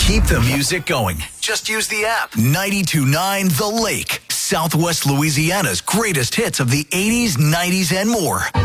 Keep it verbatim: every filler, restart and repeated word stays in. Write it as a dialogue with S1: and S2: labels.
S1: Keep the music going. Just use the app. ninety-two point nine The Lake, Southwest Louisiana's greatest hits of the eighties, nineties, and more.